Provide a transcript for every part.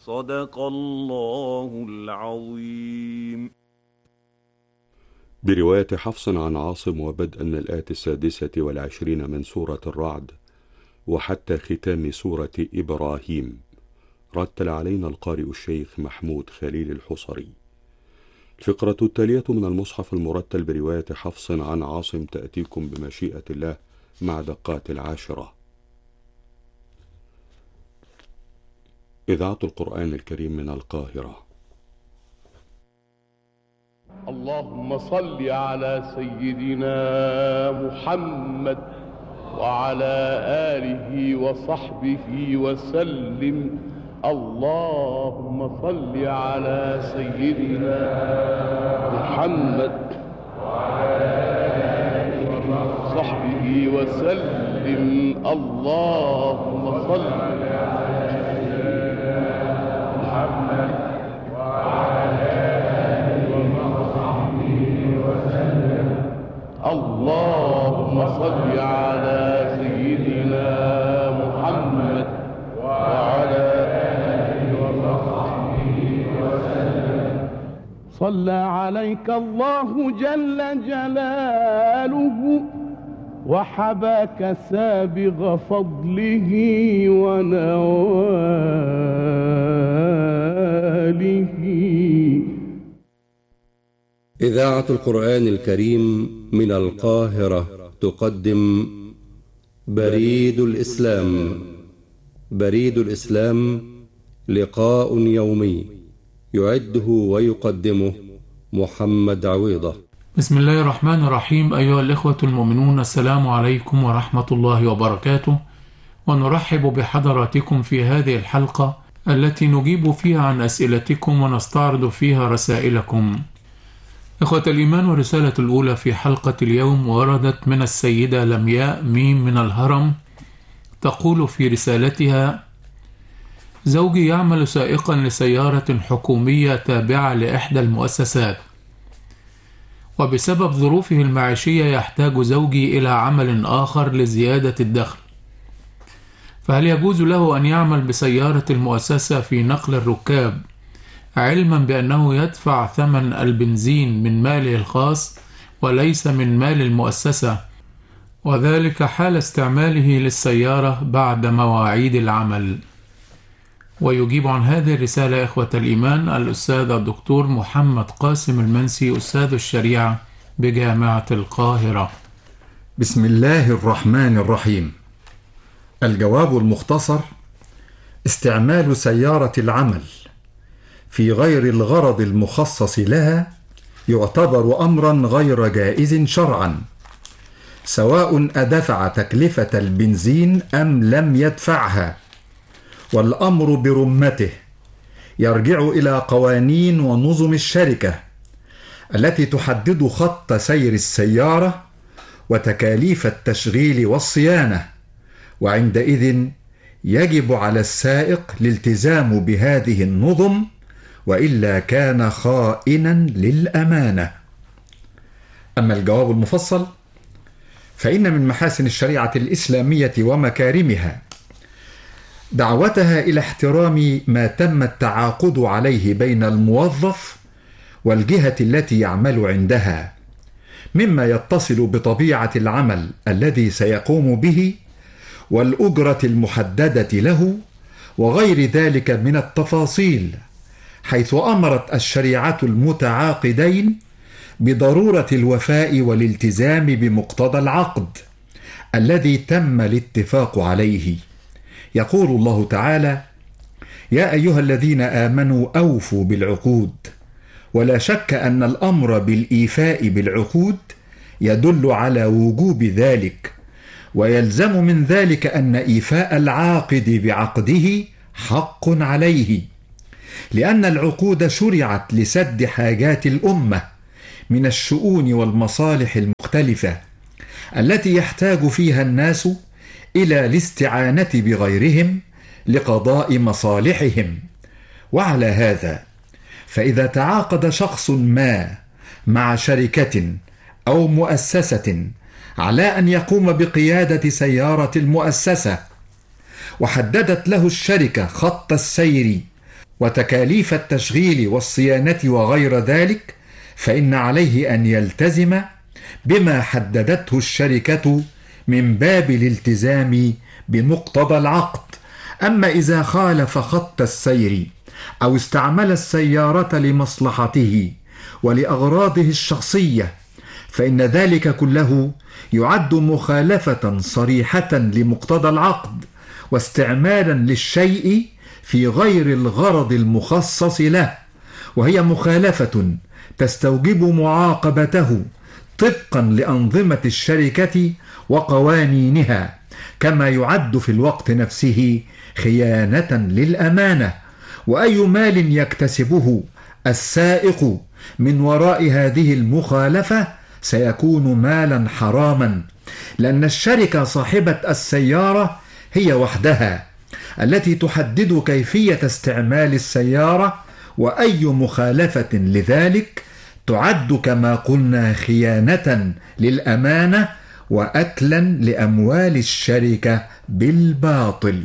صدق الله العظيم. برواية حفص عن عاصم وبدءا من الآية 26 من سورة الرعد وحتى ختام سورة إبراهيم. رتل علينا القارئ الشيخ محمود خليل الحصري. الفقرة التالية من المصحف المرتل برواية حفص عن عاصم تأتيكم بمشيئة الله مع دقات 10. إذاعة القرآن الكريم من القاهرة. اللهم صل على سيدنا محمد وعلى آله وصحبه وسلم. اللهم صل على سيدنا محمد وعلى آله وصحبه وسلم. اللهم صل على سيدنا محمد وعلى آله وصحبه وسلم. اللهم صل على سيدنا محمد وعلى آله وصحبه وسلم. صلى عليك الله جل جلاله وحباك سابغ فضله ونواله. إذاعة القرآن الكريم من القاهرة تقدم بريد الإسلام. بريد الإسلام لقاء يومي يعده ويقدمه محمد عويضة. بسم الله الرحمن الرحيم. أيها الإخوة المؤمنون، السلام عليكم ورحمة الله وبركاته، ونرحب بحضراتكم في هذه الحلقة التي نجيب فيها عن أسئلتكم ونستعرض فيها رسائلكم. إخوة الإيمان، والرسالة الأولى في حلقة اليوم وردت من السيدة لمياء ميم من الهرم، تقول في رسالتها: زوجي يعمل سائقا لسيارة حكومية تابعة لإحدى المؤسسات، وبسبب ظروفه المعيشية يحتاج زوجي إلى عمل آخر لزيادة الدخل، فهل يجوز له أن يعمل بسيارة المؤسسة في نقل الركاب، علما بأنه يدفع ثمن البنزين من ماله الخاص وليس من مال المؤسسة، وذلك حال استعماله للسيارة بعد مواعيد العمل؟ ويجيب عن هذه الرسالة إخوة الإيمان الأستاذ الدكتور محمد قاسم المنسي، أستاذ الشريعة بجامعة القاهرة. بسم الله الرحمن الرحيم. الجواب المختصر: استعمال سيارة العمل في غير الغرض المخصص لها يعتبر أمرا غير جائز شرعا، سواء أدفع تكلفة البنزين أم لم يدفعها، والأمر برمته يرجع إلى قوانين ونظم الشركة التي تحدد خط سير السيارة وتكاليف التشغيل والصيانة، وعندئذ يجب على السائق الالتزام بهذه النظم، وإلا كان خائنا للأمانة. أما الجواب المفصل فإن من محاسن الشريعة الإسلامية ومكارمها دعوتها إلى احترام ما تم التعاقد عليه بين الموظف والجهة التي يعمل عندها، مما يتصل بطبيعة العمل الذي سيقوم به والأجرة المحددة له وغير ذلك من التفاصيل، حيث أمرت الشريعة المتعاقدين بضرورة الوفاء والالتزام بمقتضى العقد الذي تم الاتفاق عليه. يقول الله تعالى: يا أيها الذين آمنوا أوفوا بالعقود. ولا شك أن الأمر بالإيفاء بالعقود يدل على وجوب ذلك، ويلزم من ذلك أن إيفاء العاقد بعقده حق عليه، لأن العقود شرعت لسد حاجات الأمة من الشؤون والمصالح المختلفة التي يحتاج فيها الناس إلى الاستعانة بغيرهم لقضاء مصالحهم. وعلى هذا فإذا تعاقد شخص ما مع شركة أو مؤسسة على أن يقوم بقيادة سيارة المؤسسة، وحددت له الشركة خط السير وتكاليف التشغيل والصيانة وغير ذلك، فإن عليه أن يلتزم بما حددته الشركة من باب الالتزام بمقتضى العقد. أما إذا خالف خط السير أو استعمل السيارة لمصلحته ولأغراضه الشخصية، فإن ذلك كله يعد مخالفة صريحة لمقتضى العقد واستعمالا للشيء في غير الغرض المخصص له، وهي مخالفة تستوجب معاقبته طبقا لأنظمة الشركة وقوانينها، كما يعد في الوقت نفسه خيانة للأمانة. وأي مال يكتسبه السائق من وراء هذه المخالفة سيكون مالا حراما، لأن الشركة صاحبة السيارة هي وحدها التي تحدد كيفية استعمال السيارة، وأي مخالفة لذلك تعد كما قلنا خيانة للأمانة وأكلا لأموال الشركة بالباطل.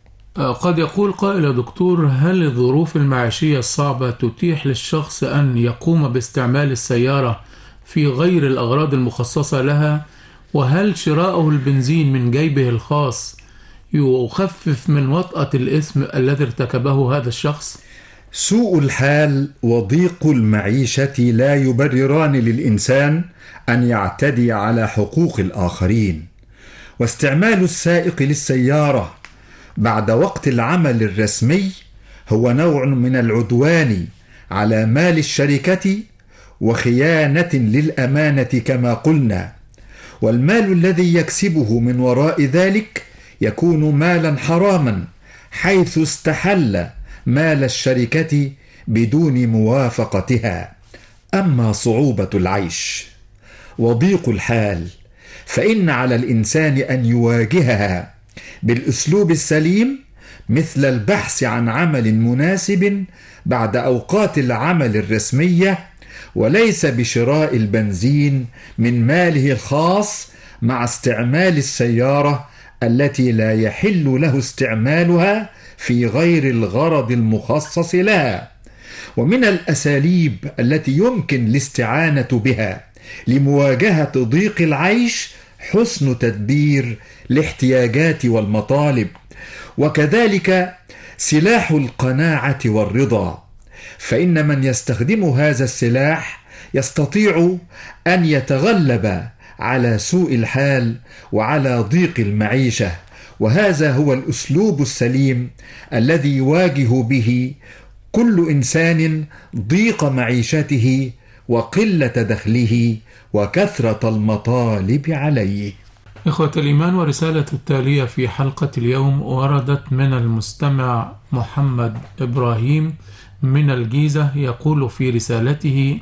قد يقول قائل يا دكتور، هل الظروف المعيشية الصعبة تتيح للشخص أن يقوم باستعمال السيارة في غير الأغراض المخصصة لها؟ وهل شراؤه البنزين من جيبه الخاص يخفف من وطأة الإثم الذي ارتكبه هذا الشخص؟ سوء الحال وضيق المعيشة لا يبرران للإنسان أن يعتدي على حقوق الآخرين، واستعمال السائق للسيارة بعد وقت العمل الرسمي هو نوع من العدوان على مال الشركة وخيانة للأمانة كما قلنا، والمال الذي يكسبه من وراء ذلك يكون مالا حراما، حيث استحل مال الشركة بدون موافقتها. أما صعوبة العيش وضيق الحال فإن على الإنسان أن يواجهها بالأسلوب السليم، مثل البحث عن عمل مناسب بعد أوقات العمل الرسمية، وليس بشراء البنزين من ماله الخاص مع استعمال السيارة التي لا يحل له استعمالها في غير الغرض المخصص لها. ومن الأساليب التي يمكن الاستعانة بها لمواجهة ضيق العيش حسن تدبير الاحتياجات والمطالب، وكذلك سلاح القناعة والرضا، فإن من يستخدم هذا السلاح يستطيع أن يتغلب على سوء الحال وعلى ضيق المعيشة، وهذا هو الأسلوب السليم الذي يواجه به كل إنسان ضيق معيشته وقلة دخله وكثرة المطالب عليه. إخوة الإيمان، ورسالة التالية في حلقة اليوم وردت من المستمع محمد إبراهيم من الجيزة، يقول في رسالته: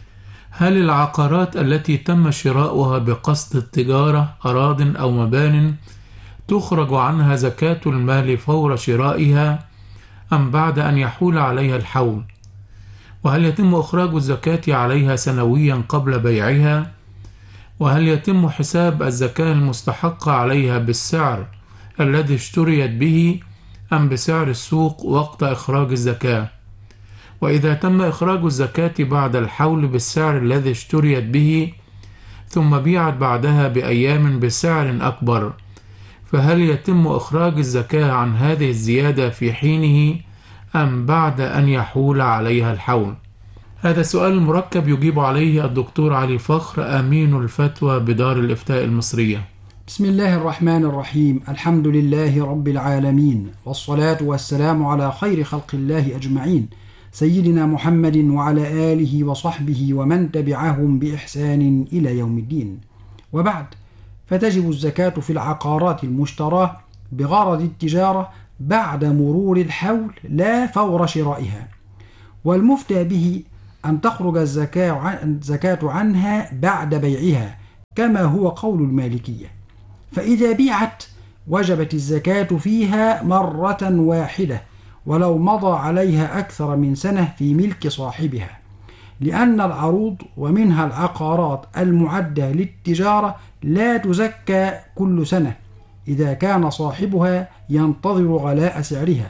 هل العقارات التي تم شراؤها بقصد التجارة، أراضٍ أو مبان، تخرج عنها زكاة المال فور شرائها أم بعد أن يحول عليها الحول؟ وهل يتم إخراج الزكاة عليها سنويا قبل بيعها؟ وهل يتم حساب الزكاة المستحقة عليها بالسعر الذي اشتريت به أم بسعر السوق وقت إخراج الزكاة؟ وإذا تم إخراج الزكاة بعد الحول بالسعر الذي اشتريت به ثم بيعت بعدها بأيام بسعر أكبر، فهل يتم إخراج الزكاة عن هذه الزيادة في حينه أم بعد أن يحول عليها الحول؟ هذا السؤال المركب يجيب عليه الدكتور علي فخر، أمين الفتوى بدار الإفتاء المصرية. بسم الله الرحمن الرحيم. الحمد لله رب العالمين، والصلاة والسلام على خير خلق الله أجمعين، سيدنا محمد وعلى آله وصحبه ومن تبعهم بإحسان إلى يوم الدين. وبعد، فتجب الزكاة في العقارات المشتراة بغرض التجارة بعد مرور الحول لا فور شرائها، والمفتى به أن تخرج الزكاة عنها بعد بيعها كما هو قول المالكية، فإذا بيعت وجبت الزكاة فيها مرة واحدة ولو مضى عليها أكثر من سنة في ملك صاحبها، لأن العروض ومنها العقارات المعدة للتجارة لا تزكى كل سنة إذا كان صاحبها ينتظر غلاء سعرها،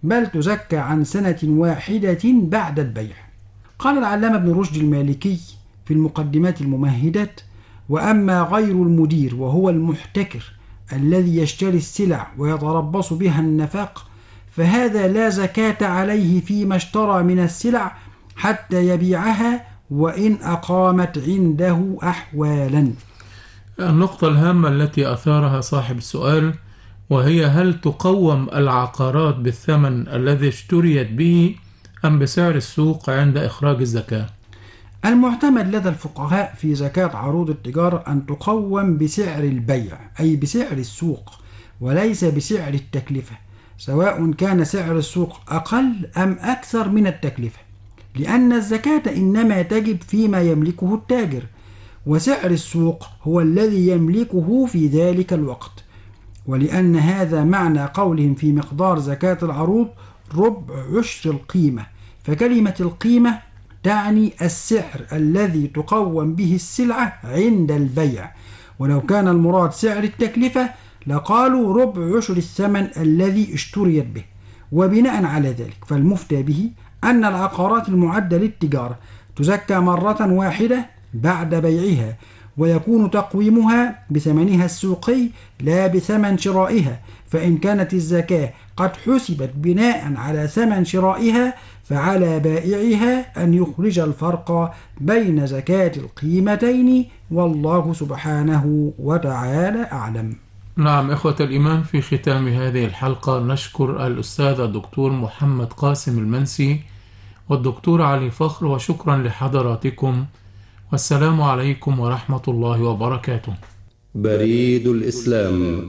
بل تزكى عن سنة واحدة بعد البيع. قال العلامة ابن رشد المالكي في المقدمات الممهدات: وأما غير المدير وهو المحتكر الذي يشتري السلع ويتربص بها النفاق، فهذا لا زكاة عليه فيما اشترى من السلع حتى يبيعها وإن أقامت عنده أحوالا. النقطة الهامة التي أثارها صاحب السؤال وهي: هل تقوم العقارات بالثمن الذي اشتريت به أم بسعر السوق عند إخراج الزكاة؟ المعتمد لدى الفقهاء في زكاة عروض التجارة أن تقوم بسعر البيع، أي بسعر السوق، وليس بسعر التكلفة، سواء كان سعر السوق أقل أم أكثر من التكلفة، لأن الزكاة إنما تجب فيما يملكه التاجر، وسعر السوق هو الذي يملكه في ذلك الوقت. ولأن هذا معنى قولهم في مقدار زكاة العروض ربع عشر القيمة، فكلمة القيمة تعني السعر الذي تقوم به السلعة عند البيع، ولو كان المراد سعر التكلفة لقالوا ربع عشر الثمن الذي اشتريت به. وبناء على ذلك فالمفتى به أن العقارات المعدة للتجارة تزكى مرة واحدة بعد بيعها، ويكون تقويمها بثمنها السوقي لا بثمن شرائها، فإن كانت الزكاة قد حسبت بناء على ثمن شرائها فعلى بائعها أن يخرج الفرق بين زكاة القيمتين، والله سبحانه وتعالى أعلم. نعم إخوة الإيمان، في ختام هذه الحلقة نشكر الأستاذ الدكتور محمد قاسم المنسي والدكتور علي فخر، وشكرا لحضراتكم، والسلام عليكم ورحمة الله وبركاته. بريد الإسلام.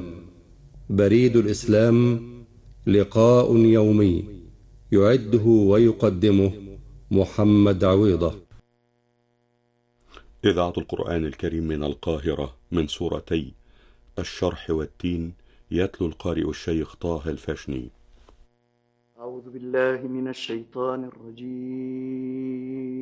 بريد الإسلام لقاء يومي يعده ويقدمه محمد عويضة. إذاعة القرآن الكريم من القاهرة، من سورتي الشرح والتين، يتلو القارئ الشيخ طه الفاشني. أعوذ بالله من الشيطان الرجيم.